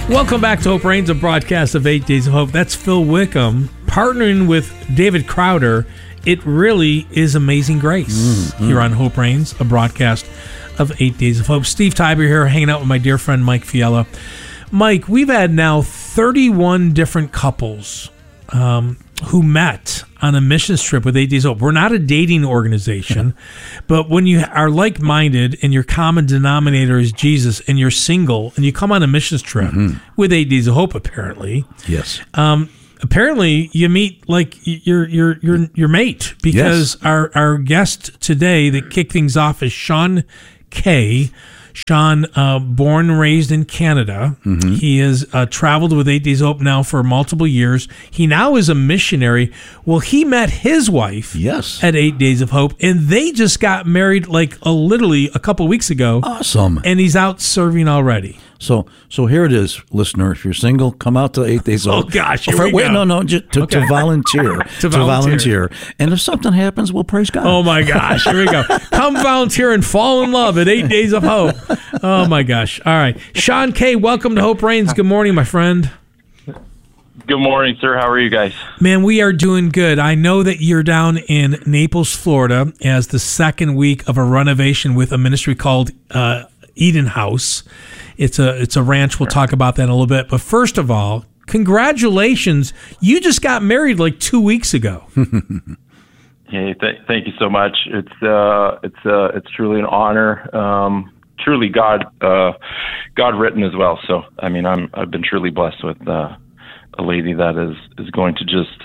Welcome back to Hope Reigns, a broadcast of 8 Days of Hope. That's Phil Wickham partnering with David Crowder. It really is Amazing Grace here on Hope Reigns, a broadcast of 8 Days of Hope. Steve Tybor here, hanging out with my dear friend Mike Fiella. Mike, we've had now 31 different couples who met on a missions trip with 8 Days of Hope. We're not a dating organization, but when you are like-minded and your common denominator is Jesus and you're single and you come on a missions trip with 8 Days of Hope, apparently. Yes. Apparently, you meet like your mate, because our guest today that kicked things off is Sean Kay. Sean, born and raised in Canada. He has traveled with 8 Days of Hope now for multiple years. He now is a missionary. Well, he met his wife at 8 Days of Hope, and they just got married like literally a couple weeks ago. Awesome. And he's out serving already. So here it is, listener. If you're single, come out to 8 Days of Hope. Oh, gosh. To volunteer. To volunteer. And if something happens, we'll praise God. Oh, my gosh. Here we go. Come volunteer and fall in love at 8 Days of Hope. Oh, my gosh. All right. Sean Kay, welcome to Hope Reigns. Good morning, my friend. Good morning, sir. How are you guys? Man, we are doing good. I know that you're down in Naples, Florida, as the second week of a renovation with a ministry called Eden House. It's a ranch. We'll talk about that in a little bit. But first of all, congratulations. You just got married like 2 weeks ago. Hey, thank you so much. It's truly an honor. Truly God written as well. So I mean, I've been truly blessed with a lady that is going to just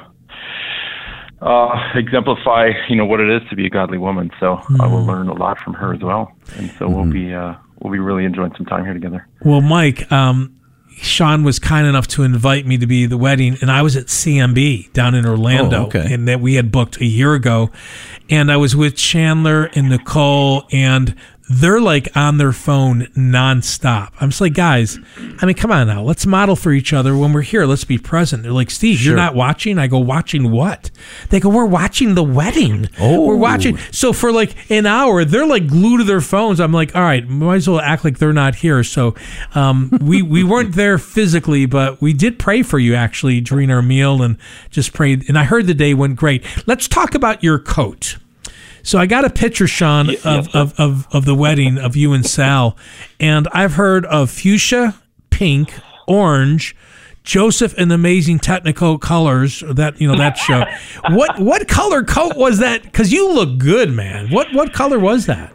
exemplify, what it is to be a godly woman. So I will learn a lot from her as well. And so we'll be really enjoying some time here together. Well, Mike, Sean was kind enough to invite me to be at the wedding, and I was at CMB down in Orlando, and that we had booked a year ago. And I was with Chandler and Nicole, and they're like on their phone nonstop. I'm just like, guys, I mean, come on now. Let's model for each other when we're here. Let's be present. They're like, Steve, you're not watching? I go, watching what? They go, we're watching the wedding. We're watching. So for like an hour, they're like glued to their phones. I'm like, all right, might as well act like they're not here. So we weren't there physically, but we did pray for you actually during our meal and just prayed. And I heard the day went great. Let's talk about your coat. So I got a picture, Sean, of the wedding of you and Sal, and I've heard of fuchsia, pink, orange, Joseph and Amazing Technical Colors. That show. What color coat was that? Because you look good, man. What color was that?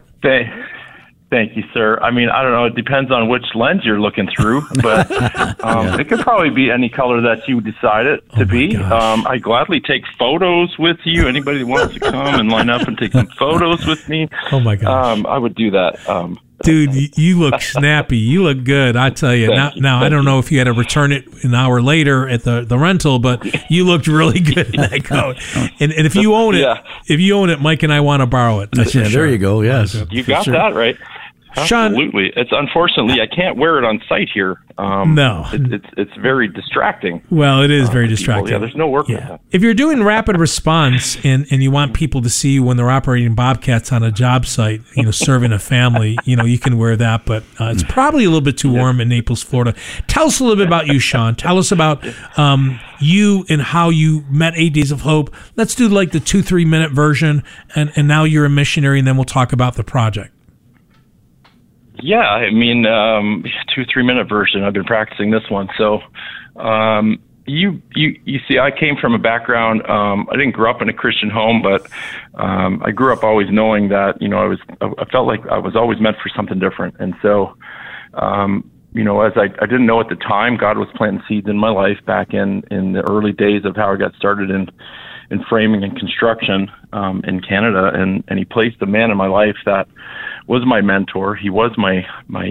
Thank you, sir. I mean, I don't know. It depends on which lens you're looking through, but it could probably be any color that you decide it to be. I gladly take photos with you. Anybody that wants to come and line up and take some photos with me. Oh, my gosh. I would do that. Dude, you look snappy. You look good, I tell you. Now I don't know if you had to return it an hour later at the rental, but you looked really good in that coat. And if you own it, Mike and I want to borrow it. That's there you go. Yes, you got that right. Absolutely. It's unfortunately I can't wear it on site here. No, it's very distracting. Well, it is very distracting. Yeah, there's no work with that. If you're doing rapid response and you want people to see you when they're operating Bobcats on a job site, serving a family, you can wear that. But it's probably a little bit too warm in Naples, Florida. Tell us a little bit about you, Sean. Tell us about you and how you met 8 Days of Hope. Let's do like the 2-3 minute version, and now you're a missionary, and then we'll talk about the project. Yeah, I mean, 2-3 minute version. I've been practicing this one. So, you see, I came from a background. I didn't grow up in a Christian home, but I grew up always knowing that I felt like I was always meant for something different. And so, as I didn't know at the time, God was planting seeds in my life back in the early days of how I got started in framing and construction in Canada, and He placed a man in my life that was my mentor. He was my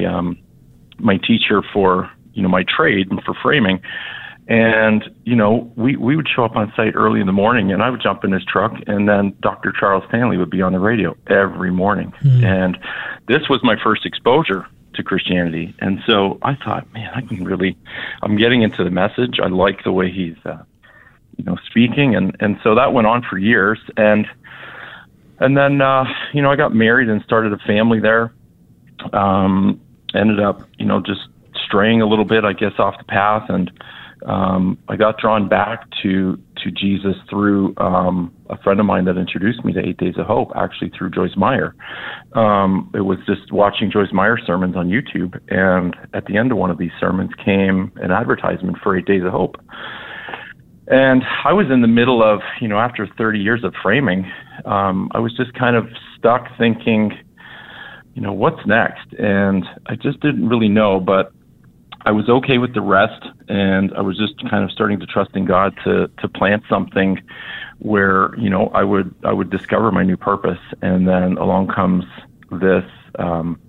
teacher for my trade and for framing. And we would show up on site early in the morning, and I would jump in his truck, and then Dr. Charles Stanley would be on the radio every morning. And this was my first exposure to Christianity. And so I thought, man, I'm getting into the message. I like the way he's speaking, and so that went on for years. And then I got married and started a family there. Ended up just straying a little bit, I guess, off the path, and I got drawn back to Jesus through a friend of mine that introduced me to 8 Days of Hope, actually through Joyce Meyer. It was just watching Joyce Meyer sermons on YouTube, and at the end of one of these sermons came an advertisement for 8 Days of Hope. And I was in the middle of, after 30 years of framing, I was just kind of stuck thinking, what's next? And I just didn't really know, but I was okay with the rest, and I was just kind of starting to trust in God to plant something where, I would discover my new purpose. And then along comes this